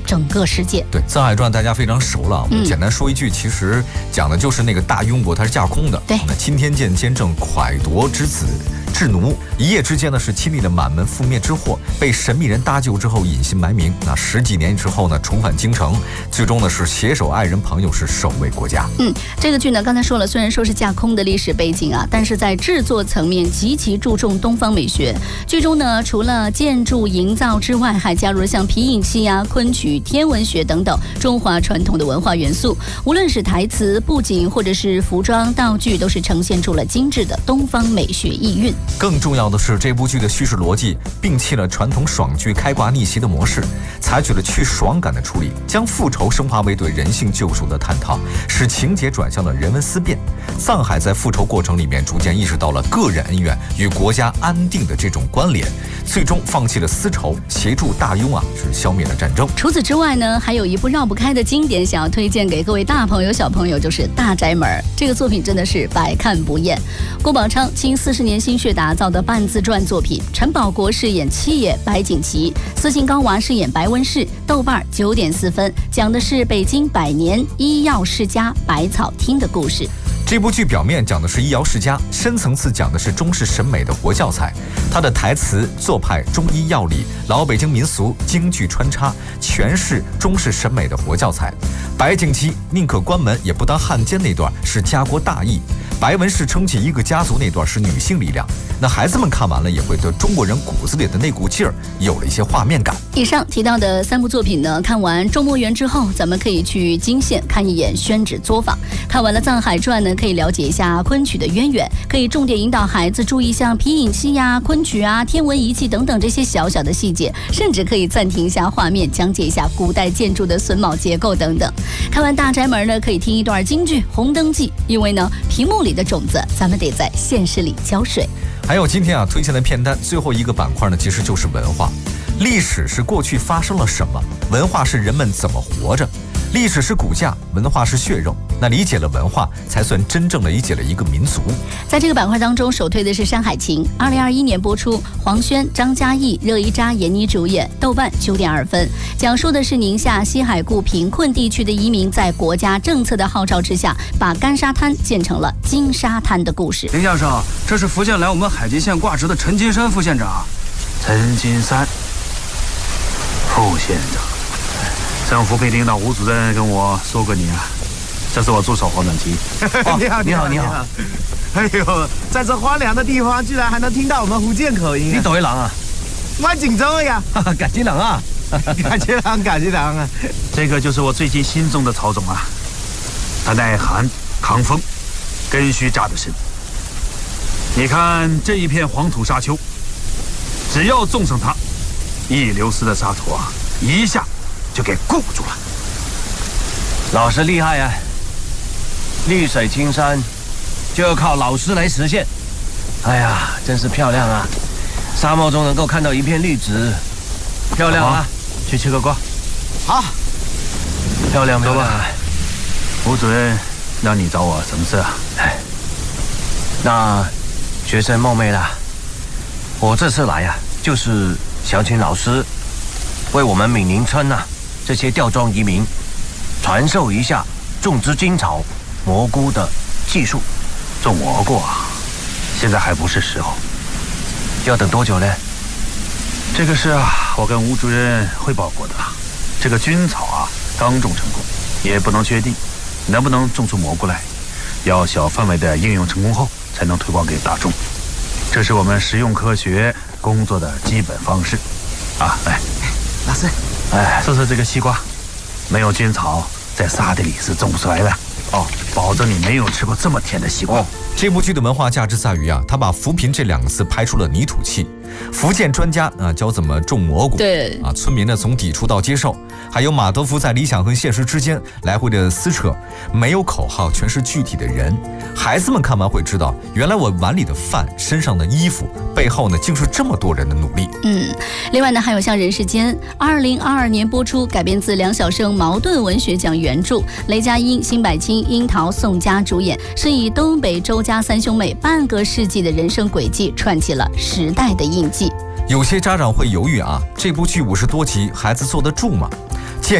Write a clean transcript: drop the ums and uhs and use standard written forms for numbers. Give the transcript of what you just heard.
整个世界。 对，《藏海传》大家非常熟了，我们简单说一句，其实讲的就是那个大庸国，他是架空的。 对， 那钦天监监正蒯夺之子智奴，一夜之间呢是亲历了满门覆灭之祸，被神秘人搭救之后隐姓埋名。那10几年之后呢，重返京城，最终呢是携手爱人朋友，是守卫国家。 这个剧呢，刚才说了，虽然说是架空的历史背景啊，但是在制作层面极其注重东方美学。剧中呢，除了建筑营造之外，还加入了像皮影戏啊、昆曲、天文学等等中华传统的文化元素。无论是台词、布景，或者是服装、道具，都是呈现出了精致的东方美学意蕴。 更重要的是，这部剧的叙事逻辑摒弃了传统爽剧开挂逆袭的模式，采取了去爽感的处理，将复仇升华为对人性救赎的探讨，使情节转向了人文思辨。藏海在复仇过程里面逐渐意识到了个人恩怨与国家安定的这种关联，最终放弃了私仇，协助大庸是消灭了战争。 除此之外呢，还有一部绕不开的经典想要推荐给各位大朋友小朋友，就是《大宅门》。这个作品真的是百看不厌。郭宝昌倾40年心血打造的半自传作品，陈宝国饰演七爷白景琦，斯琴高娃饰演白温氏，豆瓣9.4分，讲的是北京百年医药世家百草厅的故事。 这部剧表面讲的是医疗世家，深层次讲的是中式审美的活教材。它的台词、做派、中医药理、老北京民俗、京剧穿插，全是中式审美的活教材。白景琦宁可关门也不当汉奸那段是家国大义，白文氏撑起一个家族那段是女性力量。那孩子们看完了也会对中国人骨子里的那股劲儿有了一些画面感。 以上提到的3部作品呢，看完《周末园》之后，咱们可以去金县看一眼宣纸作坊。看完了《藏海传》呢，可以了解一下昆曲的渊源，可以重点引导孩子注意像皮影戏呀、昆曲啊、天文仪器等等这些小小的细节，甚至可以暂停一下画面，讲解一下古代建筑的榫卯结构等等。看完《大宅门》呢，可以听一段京剧《红灯记》，因为呢，屏幕里的种子，咱们得在现实里浇水。 还有今天推荐的片单，最后一个板块呢，其实就是文化。历史是过去发生了什么，文化是人们怎么活着。历史是骨架，文化是血肉。那理解了文化，才算真正理解了一个民族。 在这个板块当中，首推的是《山海情》，2021年播出，黄轩、张嘉译、热依扎、闫妮主演，豆瓣9.2分。讲述的是宁夏西海固贫困地区的移民在国家政策的号召之下，把干沙滩建成了金沙滩的故事。 林教授，这是福建来我们海吉县挂职的陈金山副县长。陈金山，副县长。省扶贫领导吴主任跟我说过你啊，这是我助手黄整齐。 你好。哎呦，在这荒凉的地方，居然还能听到我们福建口音。 你抖一郎啊？ 我紧张呀！ 感激郎啊！ 感激郎啊！ 这个就是我最近心中的曹总啊，他耐寒抗风，根须扎得深。你看这一片黄土沙丘，只要种上它，一流失的沙土一下就给固住了。 老师厉害呀！绿水青山就要靠老师来实现。哎呀，真是漂亮啊！沙漠中能够看到一片绿植，漂亮啊！ 去吃个瓜。 好，漂亮走吧。吴主任让你找我什么事啊？ 那学生冒昧了，我这次来就是想请老师为我们闽宁村这些吊装移民传授一下种植金草、蘑菇的技术。 种蘑菇现在还不是时候。 要等多久呢？ 这个事我跟吴主任汇报过的。这个菌草刚种成功，也不能确定能不能种出蘑菇来，要小范围的应用成功后才能推广给大众。这是我们实用科学工作的基本方式来， 老师， 试试这个西瓜，没有菌草，在沙地里是种不出来的。保证你没有吃过这么甜的西瓜。 这部剧的文化价值在于他把扶贫这2个字拍出了泥土气。福建专家教怎么种蘑菇， 对村民呢从抵触到接受，还有马德福在理想和现实之间来回的撕扯，没有口号，全是具体的人。孩子们看完会知道，原来我碗里的饭、身上的衣服背后呢，竟是这么多人的努力。 另外呢，还有像《人世间》，2022年播出，改编自梁晓声茅盾文学奖原著，雷佳音、辛柏青、樱桃、宋佳主演，是以东北周家3兄妹半个世纪的人生轨迹串起了时代的印记。 有些家长会犹豫这部剧50多集，孩子坐得住吗？